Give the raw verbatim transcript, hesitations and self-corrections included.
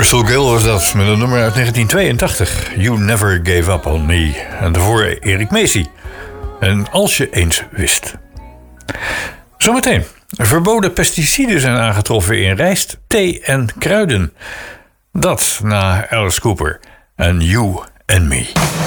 Crystal Gayle was dat, met een nummer uit negentien tweeëntachtig. You Never Gave Up On Me. En daarvoor Erik Macy. En Als je eens wist. Zometeen. Verboden pesticiden zijn aangetroffen in rijst, thee en kruiden. Dat na Alice Cooper en You and Me.